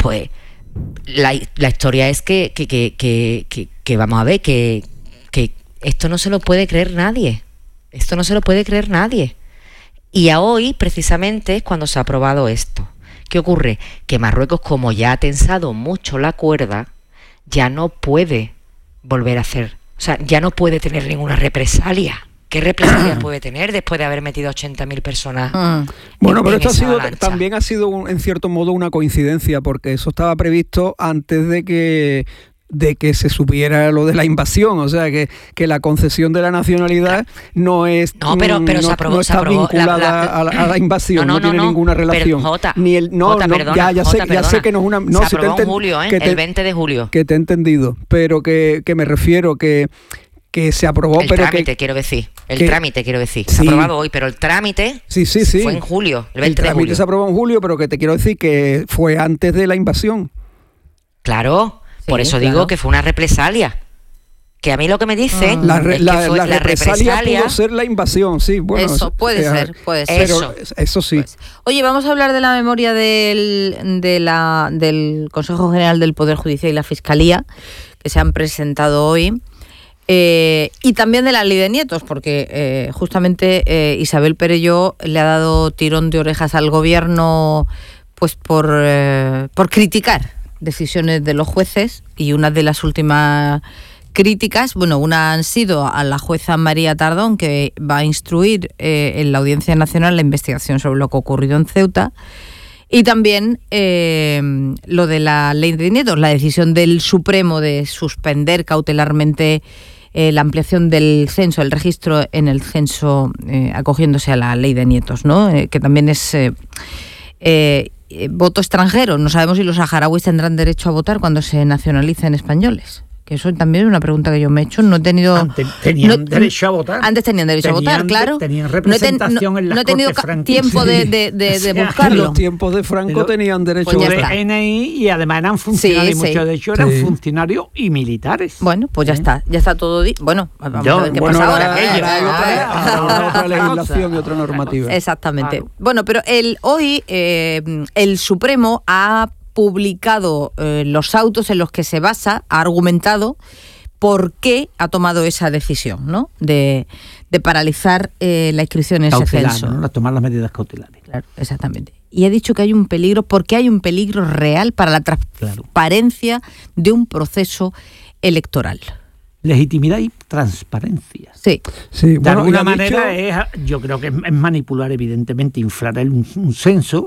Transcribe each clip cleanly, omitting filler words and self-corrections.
Pues la historia es que vamos a ver, que esto no se lo puede creer nadie. Esto no se lo puede creer nadie. Y a hoy, precisamente, es cuando se ha aprobado esto. ¿Qué ocurre? Que Marruecos, como ya ha tensado mucho la cuerda, ya no puede volver a hacer, o sea, ya no puede tener ninguna represalia. ¿Qué represalia puede tener después de haber metido 80.000 personas? Bueno, pero esto también ha sido en cierto modo una coincidencia, porque eso estaba previsto antes de que se supiera lo de la invasión, o sea que la concesión de la nacionalidad no es se aprobó, está vinculada a la invasión, no tiene ninguna relación. Pero, ya sé que no es una, no, se aprobó en julio, el 20 de julio. Que te he entendido, pero que me refiero que se aprobó, el pero trámite, quiero decir. Se ha aprobado hoy, pero el trámite fue en julio, el 20 de julio. El trámite se aprobó en julio, pero que te quiero decir que fue antes de la invasión. Claro. Por eso digo que fue una represalia. Que a mí lo que me dicen la represalia pudo ser la invasión, sí. Bueno, eso puede ser. Pero eso sí. Pues. Oye, vamos a hablar de la memoria del Consejo General del Poder Judicial y la Fiscalía, que se han presentado hoy. Y también de la ley de nietos, porque justamente Isabel Perelló le ha dado tirón de orejas al gobierno pues por criticar decisiones de los jueces, y una de las últimas críticas, una han sido a la jueza María Tardón, que va a instruir en la Audiencia Nacional la investigación sobre lo que ha ocurrido en Ceuta, y también lo de la ley de nietos, la decisión del Supremo de suspender cautelarmente la ampliación del censo, el registro en el censo, acogiéndose a la ley de nietos, ¿no? Que también es voto extranjero. No sabemos si los saharauis tendrán derecho a votar cuando se nacionalicen españoles. Que eso también es una pregunta que yo me he hecho. No he tenido... Antes tenían derecho a votar. Antes tenían derecho a votar, claro. Tenían representación en las Cortes franquistas. No he tenido tiempo de buscarlo. En los tiempos de Franco tenían derecho a votar. NI, y además eran funcionarios, muchos de ellos eran funcionarios y militares. Bueno, pues ya está todo... Bueno, vamos a ver qué pasa ahora. Hay otra legislación y otra normativa. Exactamente. Claro. Bueno, pero hoy el Supremo ha publicado los autos en los que se basa, ha argumentado por qué ha tomado esa decisión, ¿no? De paralizar la inscripción en ese censo. ¿No? Tomar las medidas cautelares. Claro, exactamente. Y ha dicho que hay un peligro, porque hay un peligro real para la transparencia de un proceso electoral. Legitimidad y transparencia. Sí. De alguna manera yo creo que es manipular, evidentemente, inflar un censo.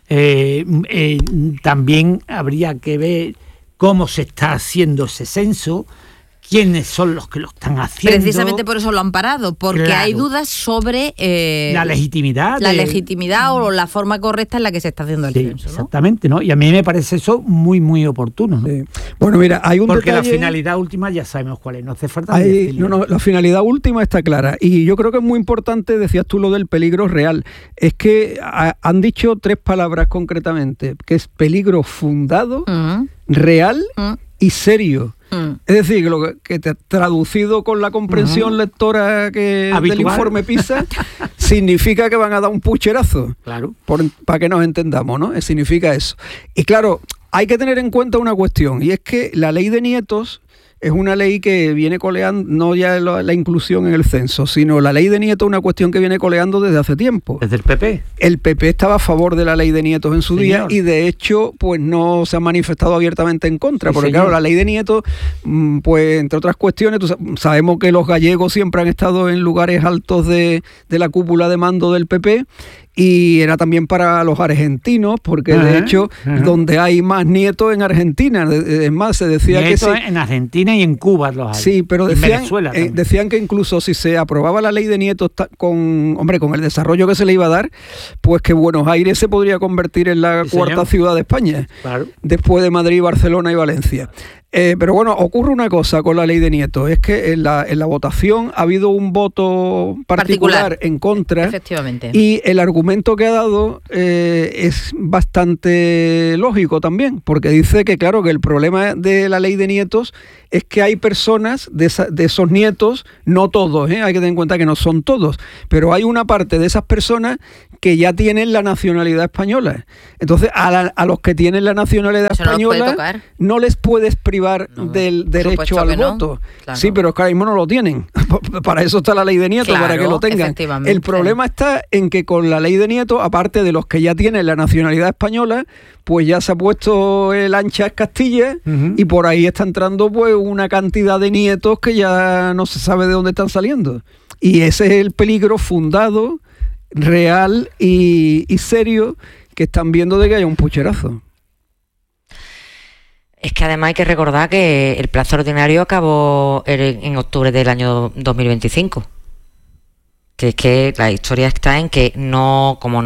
También habría que ver cómo se está haciendo ese censo, quiénes son los que lo están haciendo. Precisamente por eso lo han parado, porque hay dudas sobre la legitimidad. La legitimidad o la forma correcta en la que se está haciendo el censo, ¿no? Exactamente, ¿no? Y a mí me parece eso muy, muy oportuno, ¿no? Sí. Bueno, mira, hay un porque detalle... la finalidad última ya sabemos cuál es, no hace falta... la finalidad última está clara, y yo creo que es muy importante, decías tú lo del peligro real, es que han dicho 3 palabras concretamente, que es peligro fundado, real y serio. Es decir, que lo que traducido con la comprensión lectora del informe PISA, significa que van a dar un pucherazo. Claro. Para que nos entendamos, ¿no? Significa eso. Y claro, hay que tener en cuenta una cuestión, y es que la ley de nietos es una ley que viene coleando, no ya la inclusión en el censo, sino la ley de nietos es una cuestión que viene coleando desde hace tiempo. ¿Desde el PP? El PP estaba a favor de la ley de nietos en su día, y de hecho pues no se ha manifestado abiertamente en contra, porque claro, la ley de nietos, pues entre otras cuestiones, sabemos que los gallegos siempre han estado en lugares altos de la cúpula de mando del PP, y era también para los argentinos, porque de hecho donde hay más nietos en Argentina, es más, se decía nietos que en Argentina y en Cuba los hay. Sí, pero decían que incluso si se aprobaba la ley de nietos con el desarrollo que se le iba a dar, pues que Buenos Aires se podría convertir en la cuarta ciudad de España, después de Madrid, Barcelona y Valencia. Pero bueno, ocurre una cosa con la ley de nietos, es que en la votación ha habido un voto particular en contra. Efectivamente. Y el argumento que ha dado es bastante lógico también, porque dice que claro, que el problema de la ley de nietos es que hay personas de esos nietos, no todos, hay que tener en cuenta que no son todos, pero hay una parte de esas personas que ya tienen la nacionalidad española. Entonces, a los que tienen la nacionalidad española no les puedes privar del derecho al voto. Claro. Sí, pero es que ahora mismo no lo tienen. Para eso está la ley de nietos, para que lo tengan. El problema está en que con la ley de nietos, aparte de los que ya tienen la nacionalidad española, pues ya se ha puesto el anchas Castilla y por ahí está entrando pues una cantidad de nietos que ya no se sabe de dónde están saliendo. Y ese es el peligro fundado, real y serio que están viendo de que haya un pucherazo. Es que además hay que recordar que el plazo ordinario acabó en octubre del año 2025. Que es que la historia está en que como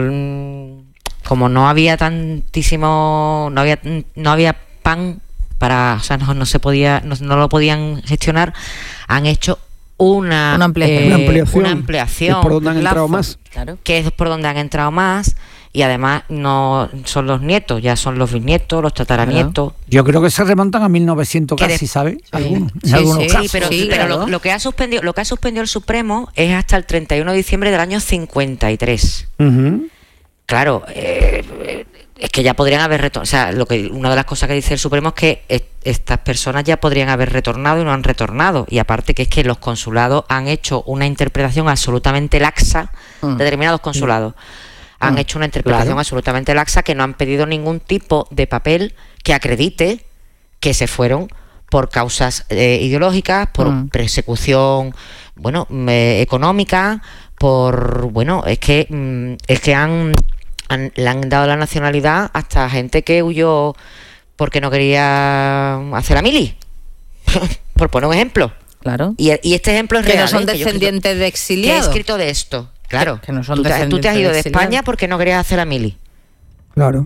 no había tantísimo, no había pan para, o sea, no se podía, no lo podían gestionar, han hecho una ampliación. Es por donde han entrado más. Claro. Que es por donde han entrado más, y además no son los nietos, ya son los bisnietos, los tataranietos. Yo creo que se remontan a 1900 casi, ¿sabes? Sí, pero claro. lo que ha suspendido el Supremo es hasta el 31 de diciembre del año 53. Claro, es que ya podrían haber retornado. O sea, una de las cosas que dice el Supremo es que estas personas ya podrían haber retornado y no han retornado. Y aparte que es que los consulados han hecho una interpretación absolutamente laxa, determinados consulados han hecho una interpretación absolutamente laxa, que no han pedido ningún tipo de papel que acredite que se fueron por causas ideológicas, por persecución, económica, es que le han dado la nacionalidad hasta gente que huyó porque no quería hacer la mili, por poner un ejemplo. Claro. Y este ejemplo es que real. No son descendientes de exiliados. Que he escrito de esto. Claro. Que no son tú te has ido de España porque no querías hacer la mili. Claro.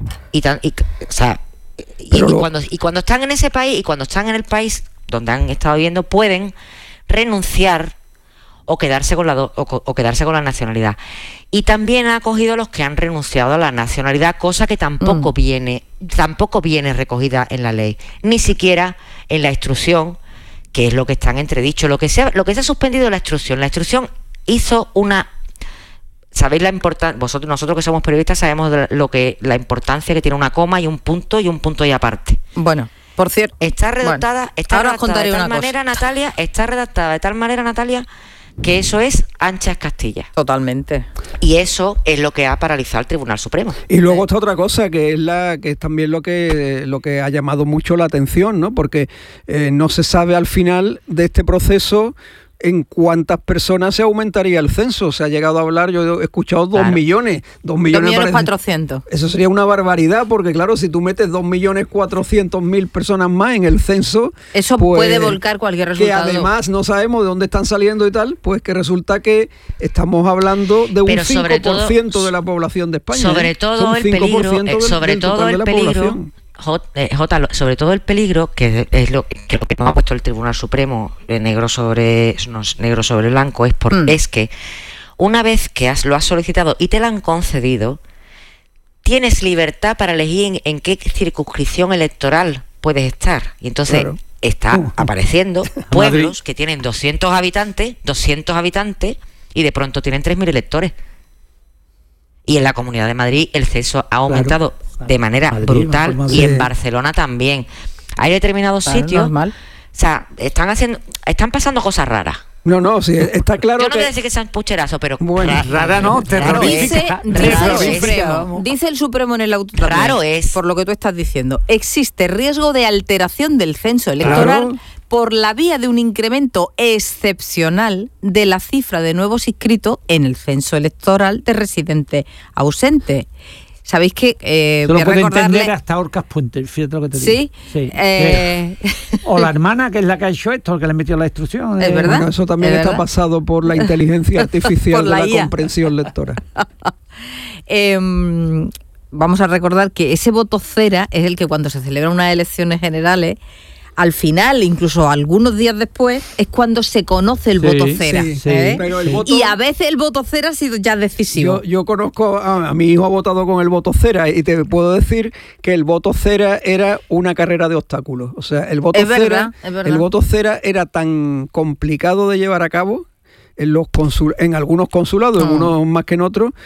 Cuando están en ese país y cuando están en el país donde han estado viviendo, pueden renunciar o quedarse con la nacionalidad. Y también ha acogido a los que han renunciado a la nacionalidad, cosa que tampoco viene recogida en la ley, ni siquiera en la instrucción, que es lo que está en entredicho. Lo que se ha suspendido es la instrucción. La instrucción hizo una... ¿Sabéis la importancia? Nosotros que somos periodistas sabemos la importancia que tiene una coma y un punto y aparte. Bueno, por cierto, está redactada de tal manera, Natalia, que eso es anchas Castilla. Totalmente. Y eso es lo que ha paralizado al Tribunal Supremo. Y luego está otra cosa, que es también lo que ha llamado mucho la atención, ¿no? Porque no se sabe al final de este proceso en cuántas personas se aumentaría el censo. Se ha llegado a hablar, yo he escuchado 2 millones. 2.400.000. Eso sería una barbaridad, porque claro, si tú metes 2.400.000 personas más en el censo... Eso pues, puede volcar cualquier resultado. Que además no sabemos de dónde están saliendo y tal, pues que resulta que estamos hablando de un 5% de la población de España. Sobre todo el peligro... sobre todo el peligro, que es lo que nos ha puesto el Tribunal Supremo negro sobre blanco, es que una vez que lo has solicitado y te la han concedido, tienes libertad para elegir en qué circunscripción electoral puedes estar. Y entonces está apareciendo pueblos que tienen 200 habitantes y de pronto tienen 3.000 electores. Y en la Comunidad de Madrid el censo ha aumentado de manera brutal, y en Barcelona también. Hay determinados sitios, normal. O sea, están pasando cosas raras. No, sí, está claro. Yo no voy a decir que sean pucherazos, pero rara no, dice el Supremo en el auto. Raro es. Por lo que tú estás diciendo, existe riesgo de alteración del censo electoral por la vía de un incremento excepcional de la cifra de nuevos inscritos en el censo electoral de residentes ausentes. ¿Sabéis que lo puede entender hasta Orcas Puente, fíjate lo que te digo. Sí. O la hermana, que es la que ha hecho esto, que le metió la instrucción. Es verdad. Bueno, eso también está pasado por la inteligencia artificial de la comprensión lectora. Vamos a recordar que ese voto cera es el que cuando se celebran unas elecciones generales, al final, incluso algunos días después, es cuando se conoce el voto cera. Pero el voto, y a veces el voto cera ha sido ya decisivo. Yo conozco, a mi hijo ha votado con el voto cera, y te puedo decir que el voto cera era una carrera de obstáculos. O sea, el voto cera era tan complicado de llevar a cabo en algunos consulados, en unos más que en otros,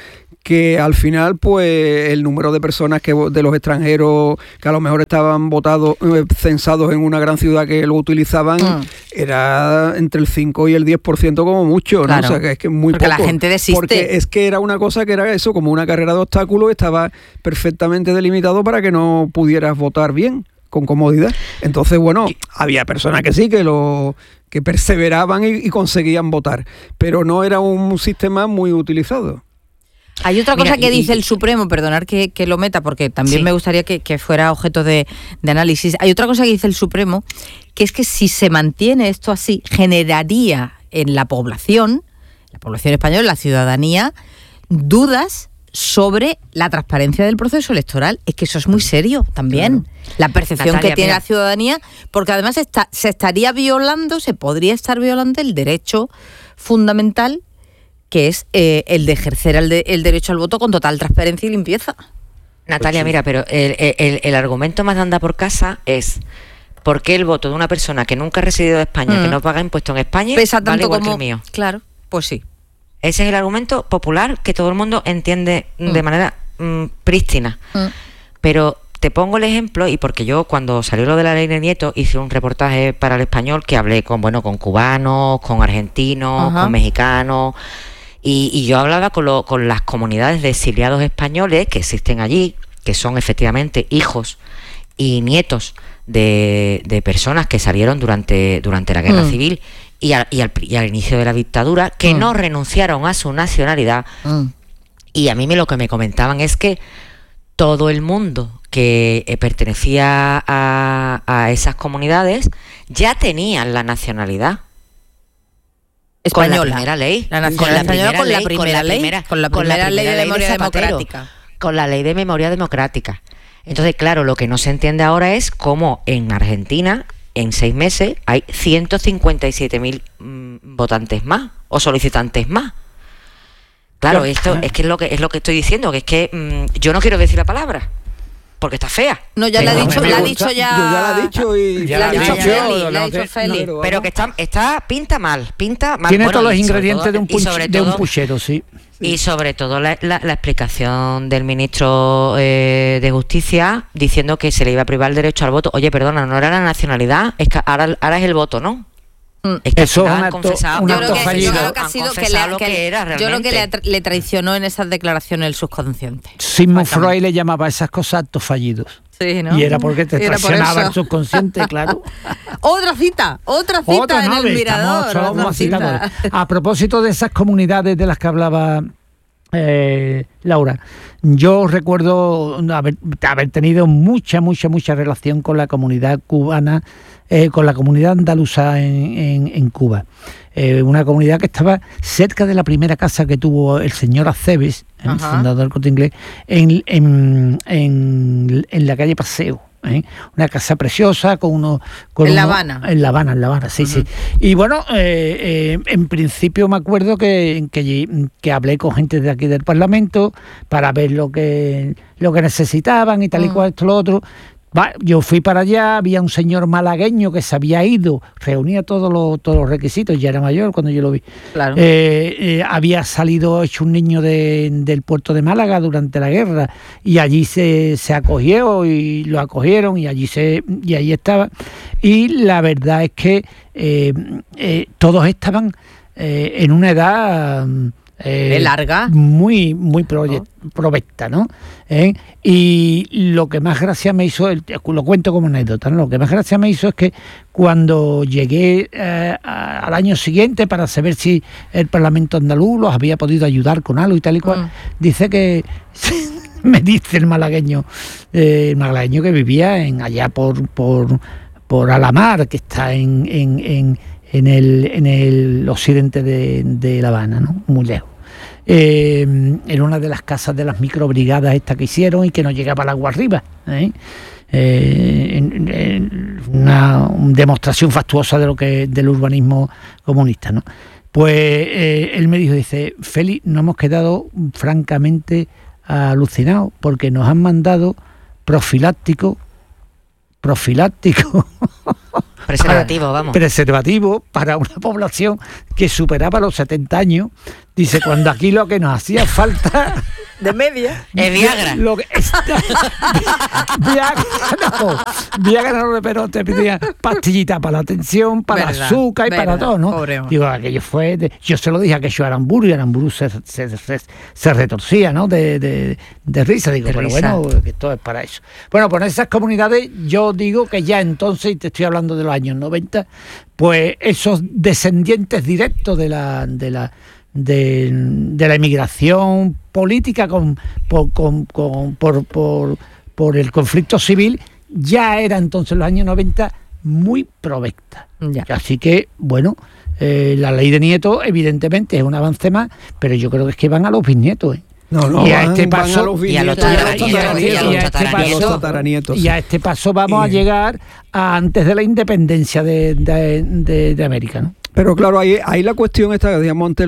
que al final pues el número de personas de los extranjeros que a lo mejor estaban censados en una gran ciudad que lo utilizaban era entre el 5 y el 10% como mucho, ¿no? Claro. O sea, que es que muy porque poco. La gente desiste. Porque es que era una cosa que era eso, como una carrera de obstáculos, estaba perfectamente delimitado para que no pudieras votar bien, con comodidad. Entonces, bueno, había personas que sí, que perseveraban y conseguían votar, pero no era un sistema muy utilizado. Hay otra cosa que dice el Supremo, perdonar que lo meta, porque también me gustaría que fuera objeto de análisis. Hay otra cosa que dice el Supremo, que es que si se mantiene esto así, generaría en la población española, la ciudadanía, dudas sobre la transparencia del proceso electoral. Es que eso es muy serio también. Claro. La percepción Natalia, que tiene la ciudadanía, porque además se podría estar violando el derecho fundamental, que es el de ejercer el derecho al voto con total transparencia y limpieza. Natalia, mira, pero el argumento más de anda por casa es ¿por qué el voto de una persona que nunca ha residido en España, que no paga impuestos en España, pesa tanto vale igual como que el mío? Claro, pues sí. Ese es el argumento popular que todo el mundo entiende de manera prístina. Pero te pongo el ejemplo, y porque yo cuando salió lo de la ley de Nieto hice un reportaje para El Español que hablé con cubanos, con argentinos, con mexicanos, y yo hablaba con las comunidades de exiliados españoles que existen allí, que son efectivamente hijos y nietos de personas que salieron durante la guerra civil y al inicio de la dictadura, que no renunciaron a su nacionalidad. Y a mí lo que me comentaban es que todo el mundo que pertenecía a esas comunidades ya tenían la nacionalidad española. Con la primera ley. Con la primera ley de memoria democrática. Con la ley de memoria democrática. Entonces, claro, lo que no se entiende ahora es cómo en Argentina, en 6 meses, hay 157.000 votantes más o solicitantes más. Claro, esto es que es lo que estoy diciendo, que es que yo no quiero decir la palabra, porque está fea. No, ya la ha dicho ya. Yo ya la he dicho y la ha dicho Feli. Pero que pinta mal. Tiene todos los ingredientes de un puchero, sí. Y sobre todo la explicación del ministro de Justicia diciendo que se le iba a privar el derecho al voto. Oye, perdona, no era la nacionalidad, es que ahora es el voto, ¿no? Es que eso han confesado. Yo creo que ha sido yo creo que le traicionó en esas declaraciones el subconsciente. Sigmund Freud le llamaba a esas cosas actos fallidos. Sí, ¿no? Y era porque te traicionaba el subconsciente, claro. Otra cita en el Mirador. A propósito de esas comunidades de las que hablaba Laura, yo recuerdo haber tenido mucha relación con la comunidad cubana, con la comunidad andaluza en Cuba. Una comunidad que estaba cerca de la primera casa que tuvo el señor Aceves, el fundador del Corte Inglés, en la calle Paseo. Una casa preciosa en La Habana. En La Habana, sí. Y bueno, en principio me acuerdo que hablé con gente de aquí del Parlamento para ver lo que necesitaban y tal y cual, esto, lo otro. Yo fui para allá, había un señor malagueño que se había ido, reunía todos los requisitos, ya era mayor cuando yo lo vi. Claro. Había salido hecho un niño del puerto de Málaga durante la guerra y allí se acogió y lo acogieron y allí estaba. Y la verdad es que todos estaban en una edad larga, muy provecta, ¿no? Y lo que más gracia me hizo, lo cuento como anécdota, ¿no? Lo que más gracia me hizo es que cuando llegué al año siguiente para saber si el Parlamento andaluz los había podido ayudar con algo y tal y cual, dice que me dice el malagueño que vivía allá por Alamar, que está en el occidente de La Habana, ¿no? Muy lejos. En una de las casas de las microbrigadas estas que hicieron y que no llegaba el agua arriba. Una demostración fastuosa del urbanismo comunista, ¿no? Pues él me dice, Feli, nos hemos quedado francamente alucinados porque nos han mandado profiláctico preservativo, vamos. Preservativo para una población que superaba los 70 años, Dice, cuando aquí lo que nos hacía falta... De media. Es Viagra. Lo que Viagra no, pero te pedía pastillita para la tensión, para el azúcar y para todo, ¿no? Pobre. Digo, aquello fue... yo se lo dije a que yo Aramburu, y Aramburu se retorcía, ¿no? De risa. Digo, pero bueno, que todo es para eso. Bueno, pues en esas comunidades yo digo que ya entonces, y te estoy hablando de los años 90, pues esos descendientes directos de la emigración política por el conflicto civil, ya era entonces en los años 90 muy provecta. Ya. Así que, bueno, la ley de nietos evidentemente es un avance más, pero yo creo que es que van a los bisnietos, ¿eh? No, y a este paso y a los tataranietos. Y a este paso vamos a llegar a antes de la independencia de América, ¿no? Pero claro, ahí la cuestión está, que decíamos antes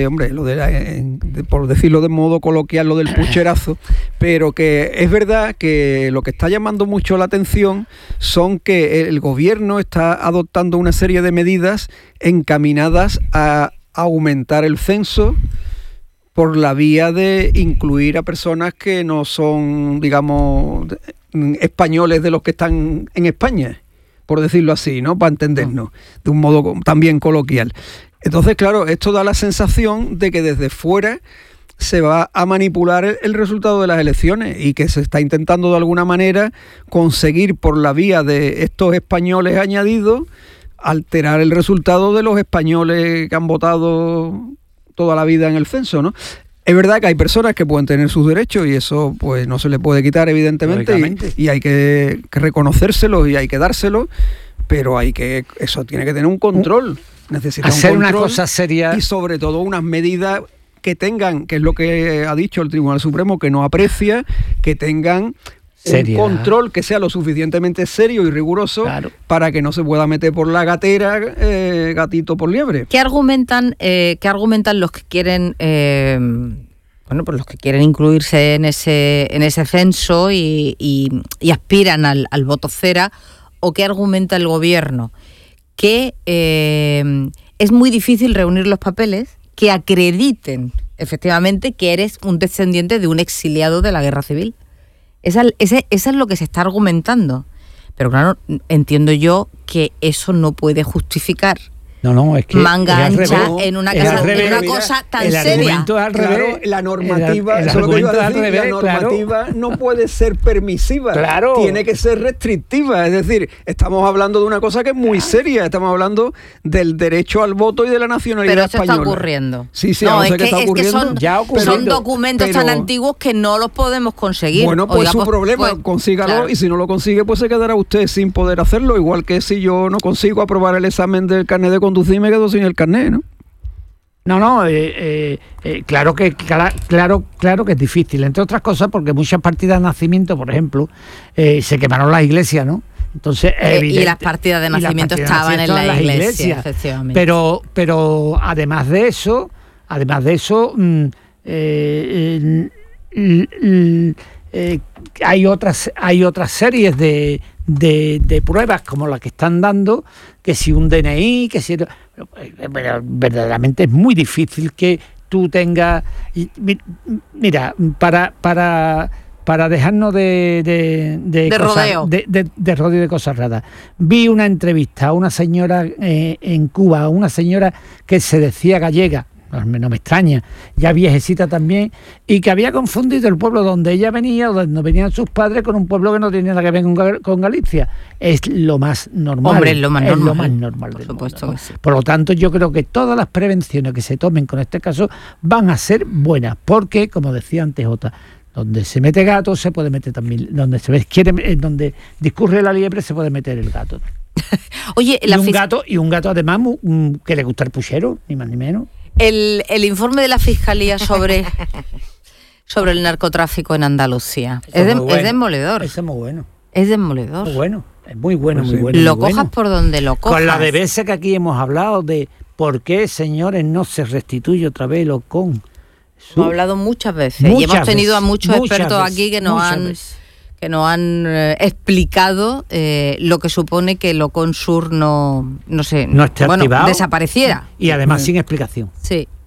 por decirlo de modo coloquial, lo del pucherazo, pero que es verdad que lo que está llamando mucho la atención son que el gobierno está adoptando una serie de medidas encaminadas a aumentar el censo por la vía de incluir a personas que no son, digamos, españoles de los que están en España, por decirlo así, ¿no? Para entendernos, de un modo también coloquial. Entonces, claro, esto da la sensación de que desde fuera se va a manipular el resultado de las elecciones y que se está intentando de alguna manera conseguir por la vía de estos españoles añadidos alterar el resultado de los españoles que han votado toda la vida en el censo, ¿no? Es verdad que hay personas que pueden tener sus derechos y eso pues no se le puede quitar evidentemente y hay que reconocérselo y hay que dárselo, pero eso tiene que tener un control. Necesita hacer un control una cosa seria y sobre todo unas medidas que tengan, que es lo que ha dicho el Tribunal Supremo, que no aprecia, que tengan seriedad, un control que sea lo suficientemente serio y riguroso, claro, para que no se pueda meter por la gatera gatito por liebre. ¿Qué argumentan los que quieren pues los que quieren incluirse en ese censo y aspiran al voto cera? ¿O qué argumenta el gobierno? Que es muy difícil reunir los papeles que acrediten efectivamente que eres un descendiente de un exiliado de la guerra civil. Esa es lo que se está argumentando. Pero claro, entiendo yo que eso no puede justificar es que manga ancha en una cosa tan seria. Claro, la normativa, eso es lo que iba a decir, la normativa no puede ser permisiva, tiene que ser restrictiva. Es decir, estamos hablando de una cosa que es muy seria, estamos hablando del derecho al voto y de la nacionalidad española. Pero eso está ocurriendo. Sí, es que está ocurriendo. Son documentos tan antiguos que no los podemos conseguir. Bueno, pues su problema, consígalo, claro. Y si no lo consigue, pues se quedará usted sin poder hacerlo, igual que si yo no consigo aprobar el examen del carnet de conducir y me quedo sin el carnet, ¿no? Claro que es difícil, entre otras cosas porque muchas partidas de nacimiento, por ejemplo, se quemaron las iglesias, ¿no? Entonces, y las partidas de nacimiento estaban en las iglesias, efectivamente. Pero además de eso, hay otras series de pruebas como las que están dando, que si un DNI, que si... verdaderamente es muy difícil que tú tengas... Mira, para dejarnos de cosas, rodeo. De rodeo de cosas raras. Vi una entrevista a una señora en Cuba, a una señora que se decía gallega, no me extraña, ya viejecita también, y que había confundido el pueblo donde ella venía, o donde venían sus padres, con un pueblo que no tenía nada que ver con Galicia. Es lo más normal. Hombre, es lo más normal por del supuesto mundo, ¿no? que sí. Por lo tanto, yo creo que todas las prevenciones que se tomen con este caso van a ser buenas, porque, como decía antes Jota, donde se mete gato se puede meter también, donde discurre la liebre se puede meter el gato. Oye, y un gato además que le gusta el puchero, ni más ni menos. El informe de la Fiscalía sobre el narcotráfico en Andalucía es demoledor. Eso es muy bueno. Es demoledor. Muy bueno. Es muy bueno, pues muy bueno. Lo muy cojas bueno. por donde lo cojas. Con la de veces que aquí hemos hablado de por qué, señores, no se restituye otra vez lo con. Hemos hablado muchas veces y hemos tenido a muchos expertos aquí que nos han explicado lo que supone que el Oconsur no esté activado, desapareciera. Y además sin explicación. Sí.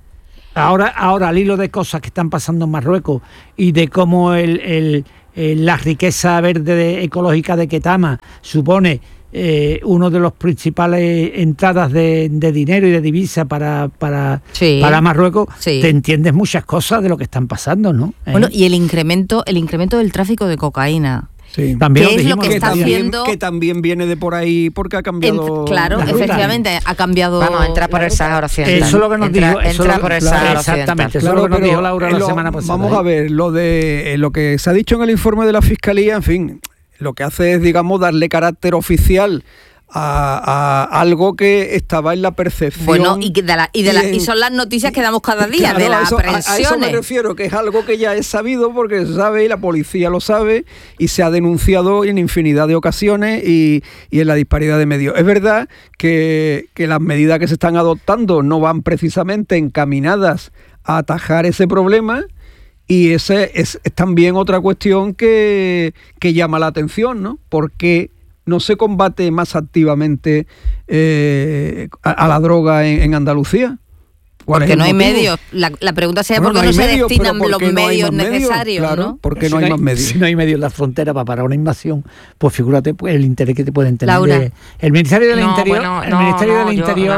Ahora al hilo de cosas que están pasando en Marruecos y de cómo la riqueza verde ecológica de Ketama supone uno de los principales entradas de dinero y de divisa para Marruecos, te entiendes muchas cosas de lo que están pasando, ¿no? Bueno, y el incremento del tráfico de cocaína. Sí. También ¿Qué es lo que está haciendo? Que también viene de por ahí porque ha cambiado. Claro, efectivamente, ha cambiado. Vamos, entra por el Sáhara Occidental. Eso es lo que nos dijo. Entra por el Sáhara Occidental. Exactamente, eso es lo que nos dijo Laura la semana pasada. Vamos a ver, lo que se ha dicho en el informe de la Fiscalía, en fin, lo que hace es, digamos, darle carácter oficial a algo que estaba en la percepción. Bueno, y son las noticias que damos cada día, claro, de las aprehensiones. A eso me refiero, que es algo que ya es sabido porque se sabe y la policía lo sabe y se ha denunciado en infinidad de ocasiones y en la disparidad de medios. Es verdad que las medidas que se están adoptando no van precisamente encaminadas a atajar ese problema. Y esa es también otra cuestión que llama la atención, ¿no? Porque no se combate más activamente a la droga en Andalucía. Porque no hay medios. La pregunta sería por qué no se destinan los medios necesarios, claro, ¿no? Porque no hay más medios. Si no hay medios en la frontera para parar una invasión, pues figúrate pues, el interés que te pueden tener. Laura. El Ministerio del Interior, el Ministerio del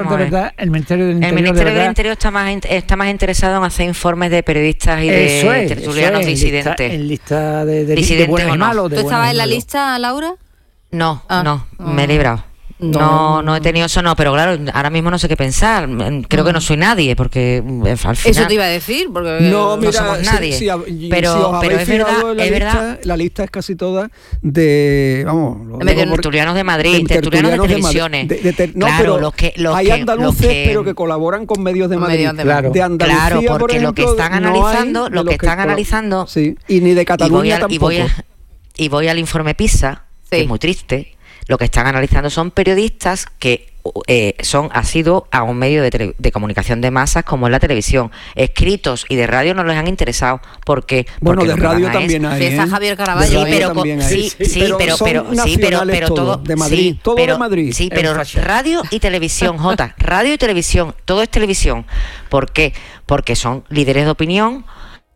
Interior está más interesado en hacer informes de periodistas y de tertulianos disidentes. En lista de buenos y malos. ¿Tú estabas en la lista, Laura? No, me he librado. No he tenido eso, pero claro, ahora mismo no sé qué pensar. Creo que no soy nadie, porque al final... Eso te iba a decir, porque no somos nadie. Pero es verdad. La lista es casi toda de... tertulianos de Madrid, tertulianos de televisiones. Claro, los que hay andaluces, pero que colaboran con medios de Madrid. De Andalucía, porque por ejemplo, lo que están analizando... Sí, y ni de Cataluña tampoco. Y voy al informe PISA, que es muy triste. Lo que están analizando son periodistas que han sido a un medio de comunicación de masas como es la televisión. Escritos y de radio no les han interesado porque de radio también hay. Está Javier Caraballo. Pero todo de Madrid, de Madrid. Sí, pero radio y televisión, radio y televisión, todo es televisión. ¿Por qué? Porque son líderes de opinión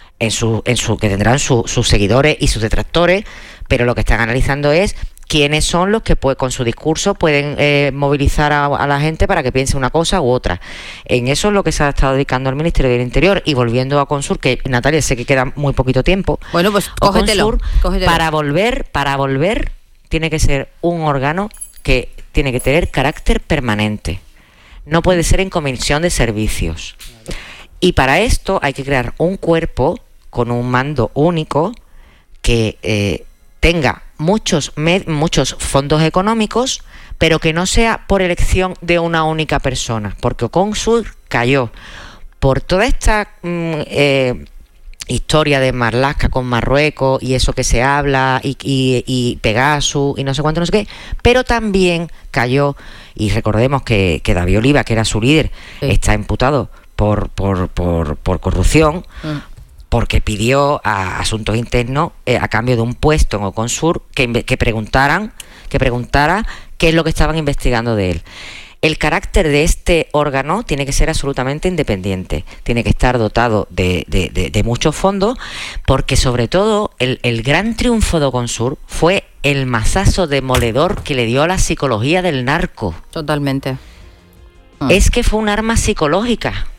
que tendrán sus seguidores y sus detractores, pero lo que están analizando es quiénes son los que con su discurso pueden movilizar a la gente para que piense una cosa u otra. En eso es lo que se ha estado dedicando el Ministerio del Interior. Y volviendo a Consur, que Natalia, sé que queda muy poquito tiempo. Bueno, pues cógetelo. Para volver tiene que ser un órgano que tiene que tener carácter permanente. No puede ser en comisión de servicios. Y para esto hay que crear un cuerpo con un mando único que tenga muchos fondos económicos, pero que no sea por elección de una única persona, porque Consur cayó por toda esta historia de Marlaska con Marruecos y eso que se habla y Pegasus y no sé cuánto, no sé qué, pero también cayó, y recordemos que David Oliva, que era su líder, está imputado por corrupción, porque pidió a Asuntos Internos, a cambio de un puesto en Consur, que preguntara qué es lo que estaban investigando de él. El carácter de este órgano tiene que ser absolutamente independiente, tiene que estar dotado de muchos fondos, porque sobre todo el gran triunfo de Consur fue el mazazo demoledor que le dio a la psicología del narco. Totalmente. Es que fue un arma psicológica.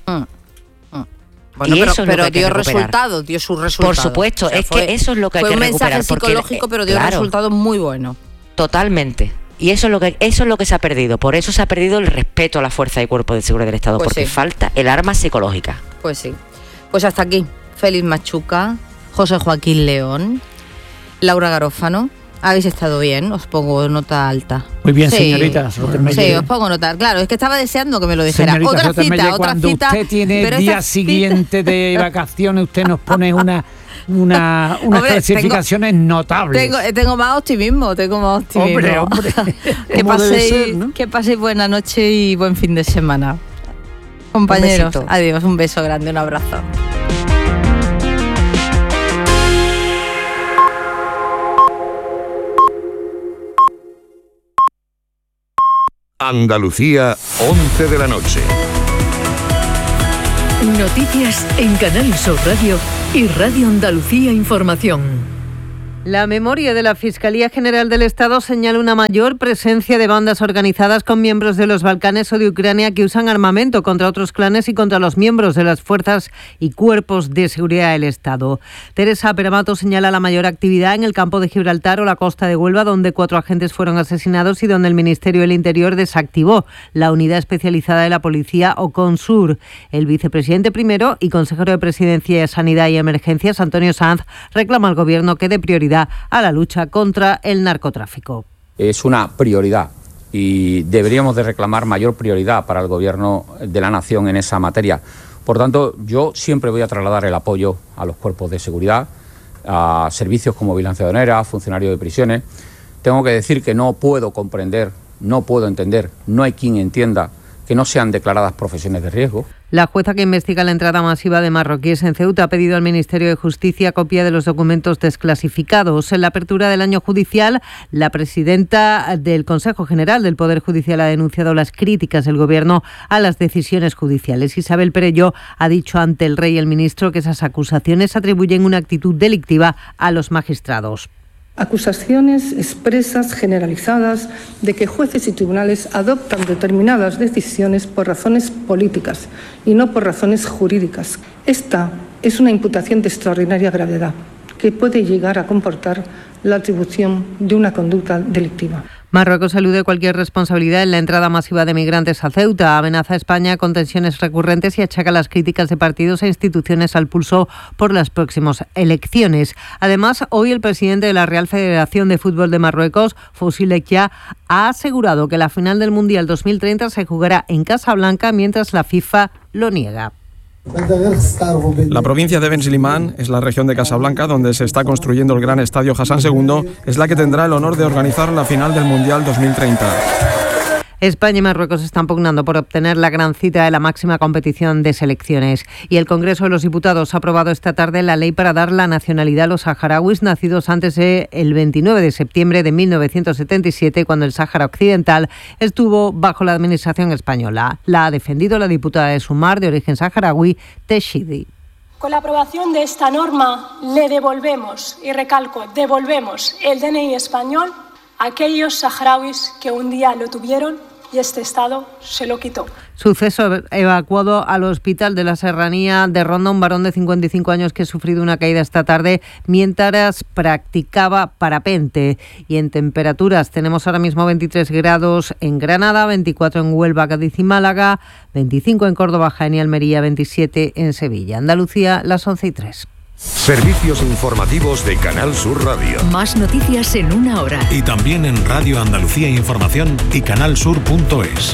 Bueno, pero dio su resultado. Por supuesto, o sea, que eso es lo que hay que recuperar. Fue un mensaje psicológico, pero dio resultados muy buenos. Totalmente. Y eso es lo que se ha perdido. Por eso se ha perdido el respeto a la fuerza y cuerpo de seguridad del Estado, porque falta el arma psicológica. Pues sí. Pues hasta aquí. Félix Machuca, José Joaquín León, Laura Garófano. Habéis estado bien, os pongo nota alta. Muy bien, señorita. Sí, os pongo nota. Claro, es que estaba deseando que me lo dijera. Señorita, otra cita. Cuando usted tiene día siguiente de vacaciones, usted nos pone unas clasificaciones notables. Tengo más optimismo, Hombre. Que paséis buena noche y buen fin de semana. Compañeros, adiós, un beso grande, un abrazo. Andalucía, 11 de la noche. Noticias en Canal Sur Radio y Radio Andalucía Información. La memoria de la Fiscalía General del Estado señala una mayor presencia de bandas organizadas con miembros de los Balcanes o de Ucrania que usan armamento contra otros clanes y contra los miembros de las fuerzas y cuerpos de seguridad del Estado. Teresa Peramato señala la mayor actividad en el campo de Gibraltar o la costa de Huelva, donde 4 agentes fueron asesinados y donde el Ministerio del Interior desactivó la unidad especializada de la policía Oconsur. El vicepresidente primero y consejero de Presidencia, Sanidad y Emergencias, Antonio Sanz, reclama al Gobierno que dé prioridad a la lucha contra el narcotráfico. Es una prioridad y deberíamos de reclamar mayor prioridad para el Gobierno de la Nación en esa materia. Por tanto, yo siempre voy a trasladar el apoyo a los cuerpos de seguridad, a servicios como vigilancia aduanera, funcionarios de prisiones. Tengo que decir que no puedo comprender, no puedo entender, no hay quien entienda que no sean declaradas profesiones de riesgo. La jueza que investiga la entrada masiva de marroquíes en Ceuta ha pedido al Ministerio de Justicia copia de los documentos desclasificados. En la apertura del año judicial, la presidenta del Consejo General del Poder Judicial ha denunciado las críticas del Gobierno a las decisiones judiciales. Isabel Perelló ha dicho ante el rey y el ministro que esas acusaciones atribuyen una actitud delictiva a los magistrados. Acusaciones expresas, generalizadas, de que jueces y tribunales adoptan determinadas decisiones por razones políticas y no por razones jurídicas. Esta es una imputación de extraordinaria gravedad que puede llegar a comportar la atribución de una conducta delictiva. Marruecos elude cualquier responsabilidad en la entrada masiva de migrantes a Ceuta, amenaza a España con tensiones recurrentes y achaca las críticas de partidos e instituciones al pulso por las próximas elecciones. Además, hoy el presidente de la Real Federación de Fútbol de Marruecos, Fouzi Lekja, ha asegurado que la final del Mundial 2030 se jugará en Casablanca, mientras la FIFA lo niega. La provincia de Ben Slimane es la región de Casablanca donde se está construyendo el gran estadio Hassan II, es la que tendrá el honor de organizar la final del Mundial 2030. España y Marruecos están pugnando por obtener la gran cita de la máxima competición de selecciones. Y el Congreso de los Diputados ha aprobado esta tarde la ley para dar la nacionalidad a los saharauis nacidos antes del 29 de septiembre de 1977, cuando el Sáhara Occidental estuvo bajo la administración española. La ha defendido la diputada de Sumar, de origen saharaui, Teshidi. Con la aprobación de esta norma le devolvemos, y recalco, devolvemos el DNI español a aquellos saharauis que un día lo tuvieron y este Estado se lo quitó. Suceso: evacuado al hospital de la Serranía de Ronda un varón de 55 años que ha sufrido una caída esta tarde mientras practicaba parapente. Y en temperaturas tenemos ahora mismo 23 grados en Granada, 24 en Huelva, Cádiz y Málaga, 25 en Córdoba, Jaén y Almería, 27 en Sevilla. Andalucía, las 11:03. Servicios informativos de Canal Sur Radio. Más noticias en una hora. Y también en Radio Andalucía Información y canalsur.es.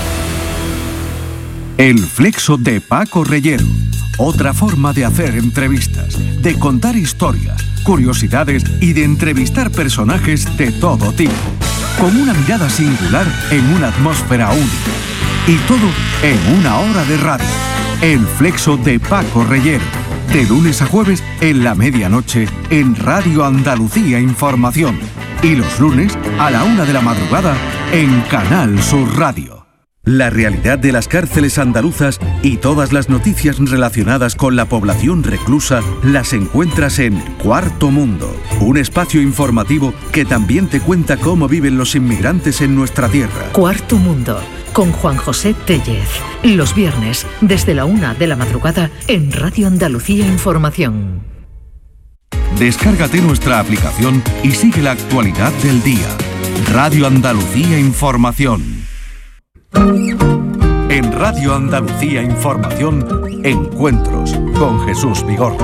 El Flexo de Paco Reyero. Otra forma de hacer entrevistas, de contar historias, curiosidades y de entrevistar personajes de todo tipo. Con una mirada singular en una atmósfera única. Y todo en una hora de radio. El Flexo de Paco Reyero. De lunes a jueves en la medianoche en Radio Andalucía Información. Y los lunes a la 1 de la madrugada en Canal Sur Radio. La realidad de las cárceles andaluzas y todas las noticias relacionadas con la población reclusa las encuentras en Cuarto Mundo, un espacio informativo que también te cuenta cómo viven los inmigrantes en nuestra tierra. Cuarto Mundo, con Juan José Tellez. Los viernes, desde la 1 de la madrugada, en Radio Andalucía Información. Descárgate nuestra aplicación y sigue la actualidad del día. Radio Andalucía Información. En Radio Andalucía Información, Encuentros con Jesús Vigorra.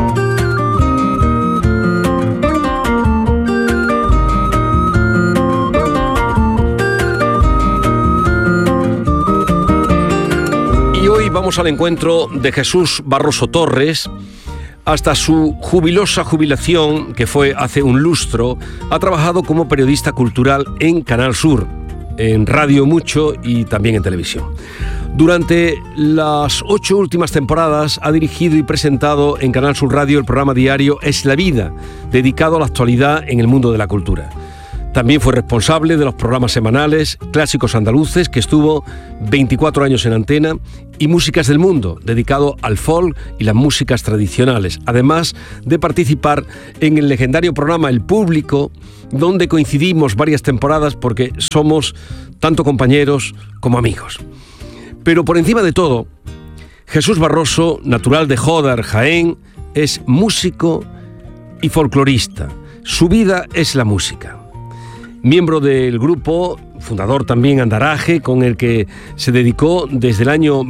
Y hoy vamos al encuentro de Jesús Barroso Torres. Hasta su jubilosa jubilación, que fue hace un lustro, ha trabajado como periodista cultural en Canal Sur, en Radio Mucho y también en televisión. Durante las 8 últimas temporadas ha dirigido y presentado en Canal Sur Radio el programa diario Es la Vida, dedicado a la actualidad en el mundo de la cultura. También fue responsable de los programas semanales Clásicos Andaluces, que estuvo 24 años en antena, y Músicas del Mundo, dedicado al folk y las músicas tradicionales, además de participar en el legendario programa El Público, donde coincidimos varias temporadas porque somos tanto compañeros como amigos. Pero por encima de todo, Jesús Barroso, natural de Jódar, Jaén, es músico y folclorista. Su vida es la música. Miembro del grupo, fundador también Andaraje, con el que se dedicó desde el año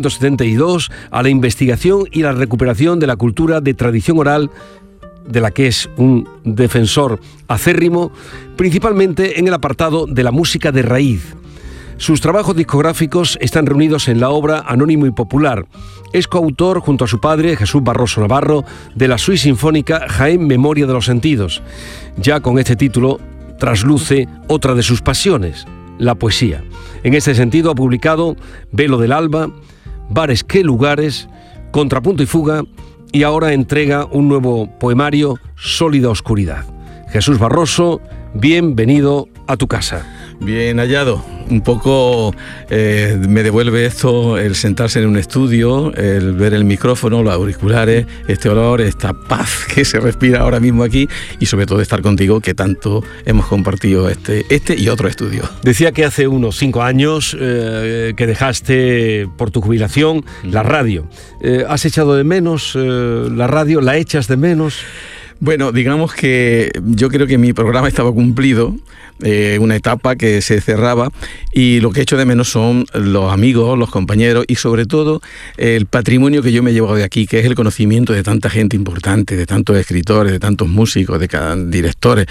1972 a la investigación y la recuperación de la cultura de tradición oral, de la que es un defensor acérrimo, principalmente en el apartado de la música de raíz. Sus trabajos discográficos están reunidos en la obra Anónimo y Popular. Es coautor, junto a su padre, Jesús Barroso Navarro, de la suite sinfónica Jaén Memoria de los Sentidos. Ya con este título trasluce otra de sus pasiones, la poesía. En este sentido ha publicado Velo del Alba, Bares que Lugares, Contrapunto y Fuga, y ahora entrega un nuevo poemario, Sólida Oscuridad. Jesús Barroso, bienvenido a tu casa. Bien hallado. Un poco me devuelve esto, el sentarse en un estudio, el ver el micrófono, los auriculares, este olor, esta paz que se respira ahora mismo aquí, y sobre todo estar contigo, que tanto hemos compartido este y otro estudio. Decía que hace unos 5 años que dejaste por tu jubilación la radio. ¿Has echado de menos la radio? ¿La echas de menos? Bueno, digamos que yo creo que mi programa estaba cumplido, una etapa que se cerraba, y lo que echo de menos son los amigos, los compañeros y sobre todo el patrimonio que yo me he llevado de aquí, que es el conocimiento de tanta gente importante, de tantos escritores, de tantos músicos, de directores.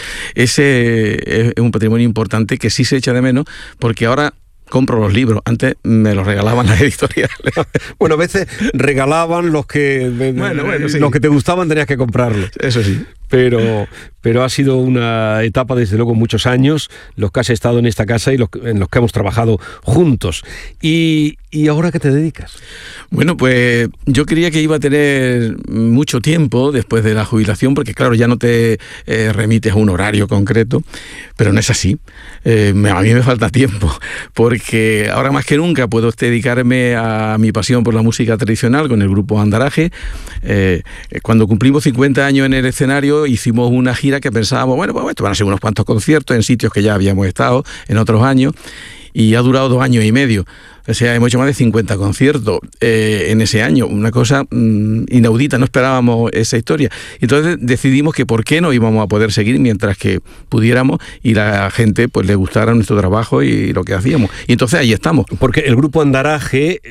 Ese es un patrimonio importante que sí se echa de menos, porque ahora compro los libros. Antes me los regalaban las editoriales. Bueno, a veces regalaban los que sí. Los que te gustaban tenías que comprarlos. Eso sí. Pero ha sido una etapa, desde luego, muchos años, los que has estado en esta casa y en los que hemos trabajado juntos. ¿Y ahora qué te dedicas? Bueno, pues yo creía que iba a tener mucho tiempo después de la jubilación, porque claro, ya no te remites a un horario concreto, pero no es así. A mí me falta tiempo, porque ahora más que nunca puedo dedicarme a mi pasión por la música tradicional con el grupo Andaraje. Cuando cumplimos 50 años en el escenario, hicimos una gira que pensábamos, bueno, pues esto van a ser unos cuantos conciertos en sitios que ya habíamos estado en otros años, y ha durado 2 años y medio. O sea, hemos hecho más de 50 conciertos en ese año, una cosa inaudita, no esperábamos esa historia. Entonces decidimos que por qué no íbamos a poder seguir mientras que pudiéramos y la gente pues le gustara nuestro trabajo y lo que hacíamos. Y entonces ahí estamos. Porque el grupo Andaraje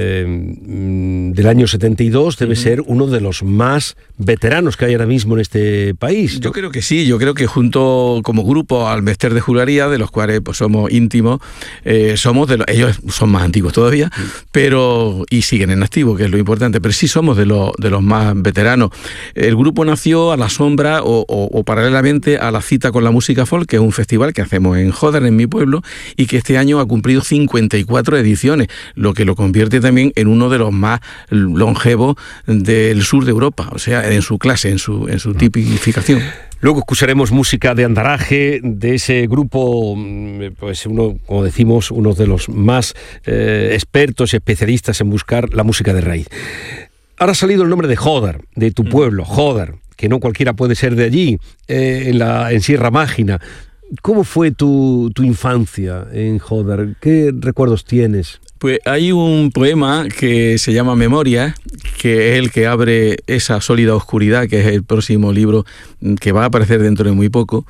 del año 72 debe ser uno de los más veteranos que hay ahora mismo en este país. Yo creo que sí, yo creo que junto como grupo al Mester de Jularía, de los cuales pues somos íntimos, ellos son más antiguos todavía, pero y siguen en activo, que es lo importante, pero sí somos de los más veteranos. El grupo nació a la sombra o paralelamente a la Cita con la Música Folk, que es un festival que hacemos en Jódar, en mi pueblo, y que este año ha cumplido 54 ediciones, lo que lo convierte también en uno de los más longevos del sur de Europa, o sea, en su clase, en su tipificación. Luego escucharemos música de Andaraje, de ese grupo, pues como decimos, uno de los más expertos y especialistas en buscar la música de raíz. Ahora ha salido el nombre de Jódar, de tu pueblo, Jódar, que no cualquiera puede ser de allí, en Sierra Mágina. ¿Cómo fue tu infancia en Jódar? ¿Qué recuerdos tienes? Pues hay un poema que se llama Memoria, que es el que abre esa sólida oscuridad, que es el próximo libro que va a aparecer dentro de muy poco,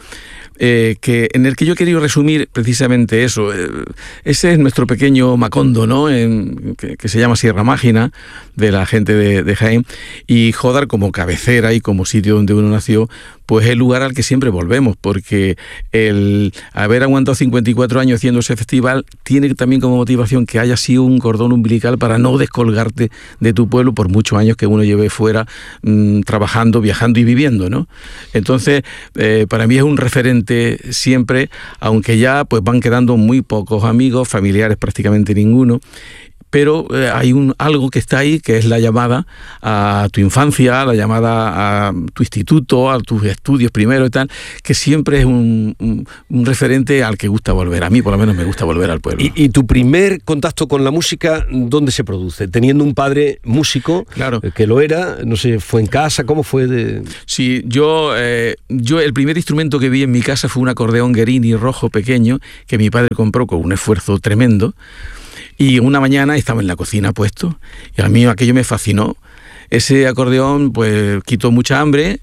en el que yo he querido resumir precisamente eso. Ese es nuestro pequeño Macondo, ¿no? Que se llama Sierra Mágina, de la gente de Jaén, y Jódar como cabecera y como sitio donde uno nació, pues es el lugar al que siempre volvemos, porque el haber aguantado 54 años haciendo ese festival tiene también como motivación que haya sido un cordón umbilical para no descolgarte de tu pueblo por muchos años que uno lleve fuera trabajando, viajando y viviendo, ¿no? Entonces, para mí es un referente siempre, aunque ya pues van quedando muy pocos amigos, familiares prácticamente ninguno, pero hay algo que está ahí, que es la llamada a tu infancia, la llamada a tu instituto, a tus estudios primero y tal, que siempre es un referente al que gusta volver. A mí por lo menos me gusta volver al pueblo. ¿Y tu primer contacto con la música dónde se produce? Teniendo un padre músico, claro, que lo era, no sé, ¿fue en casa? ¿Cómo fue? Sí, yo el primer instrumento que vi en mi casa fue un acordeón Guerini rojo pequeño que mi padre compró con un esfuerzo tremendo. Y una mañana estaba en la cocina puesto y a mí aquello me fascinó. Ese acordeón pues quitó mucha hambre,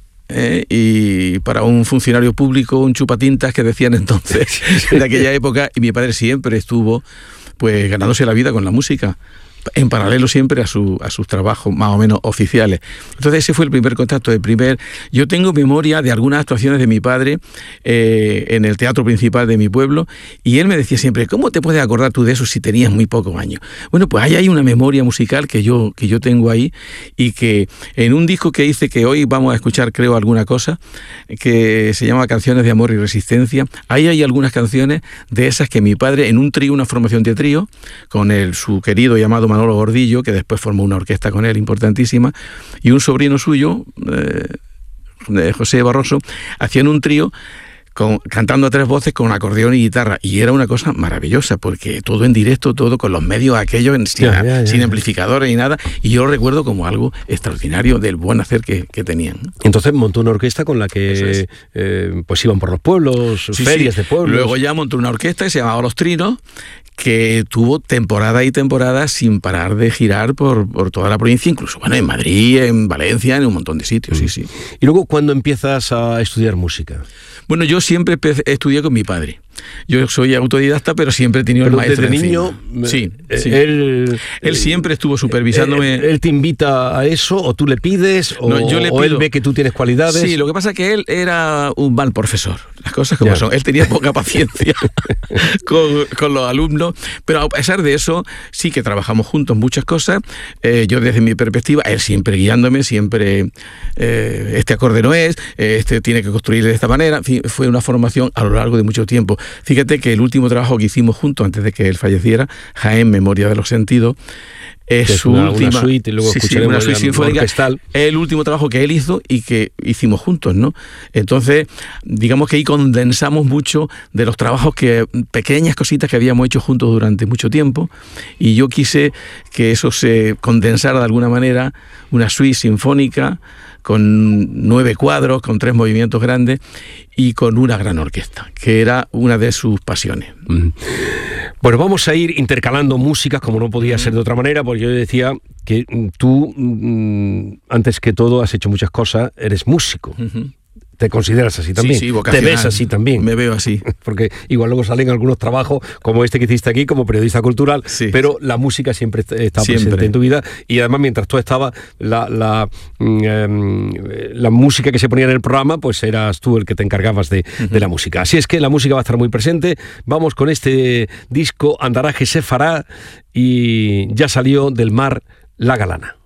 y para un funcionario público, un chupatintas que decían entonces, de aquella época, y mi padre siempre estuvo pues ganándose la vida con la música, en paralelo siempre a sus trabajos más o menos oficiales. Entonces ese fue el primer contacto. Yo tengo memoria de algunas actuaciones de mi padre en el teatro principal de mi pueblo, y él me decía siempre, ¿cómo te puedes acordar tú de eso si tenías muy pocos años? Bueno, pues ahí hay una memoria musical que yo tengo ahí, y que en un disco que hice, que hoy vamos a escuchar creo alguna cosa, que se llama Canciones de Amor y Resistencia, ahí hay algunas canciones de esas que mi padre, en un trío, una formación de trío, con su querido y amado Manolo Gordillo, que después formó una orquesta con él importantísima, y un sobrino suyo, José Barroso, hacían un trío cantando a tres voces con acordeón y guitarra, y era una cosa maravillosa, porque todo en directo, todo con los medios aquellos, sin amplificadores ni nada, y yo lo recuerdo como algo extraordinario del buen hacer que tenían. Entonces montó una orquesta con la que pues iban por los pueblos, ferias de pueblos. Luego ya montó una orquesta que se llamaba Los Trinos, que tuvo temporada y temporada sin parar de girar por toda la provincia, incluso en Madrid, en Valencia, en un montón de sitios, sí. ¿Y luego cuándo empiezas a estudiar música? Bueno, yo siempre estudié con mi padre. Yo soy autodidacta, pero siempre he tenido el maestro desde niño. Sí. Él siempre estuvo supervisándome. ¿Él te invita a eso, o tú le pides, o él ve que tú tienes cualidades? Sí, lo que pasa es que él era un mal profesor, las cosas como son. Él tenía poca paciencia con los alumnos, pero a pesar de eso, sí que trabajamos juntos muchas cosas. Yo desde mi perspectiva, él siempre guiándome, siempre este acorde no es, este tiene que construir de esta manera. En fin, fue una formación a lo largo de mucho tiempo. Fíjate que el último trabajo que hicimos juntos antes de que él falleciera, Jaén, Memoria de los Sentidos, es su última suite, y luego escucharemos una suite sinfónica, orquestal. Es el último trabajo que él hizo y que hicimos juntos, ¿no? Entonces, digamos que ahí condensamos mucho de los trabajos, pequeñas cositas que habíamos hecho juntos durante mucho tiempo, y yo quise que eso se condensara de alguna manera, una suite sinfónica con 9 cuadros, con 3 movimientos grandes y con una gran orquesta, que era una de sus pasiones. Bueno, vamos a ir intercalando músicas, como no podía ser de otra manera, porque yo decía que tú, antes que todo, has hecho muchas cosas, eres músico. ¿Te consideras así también? Sí, vocacional. ¿Te ves así también? Me veo así. Porque igual luego salen algunos trabajos como este que hiciste aquí, como periodista cultural, pero la música siempre está presente en tu vida, y además mientras tú estabas, la música que se ponía en el programa, pues eras tú el que te encargabas de la música. Así es que la música va a estar muy presente. Vamos con este disco, Andaraje se fará, y ya salió del mar La Galana.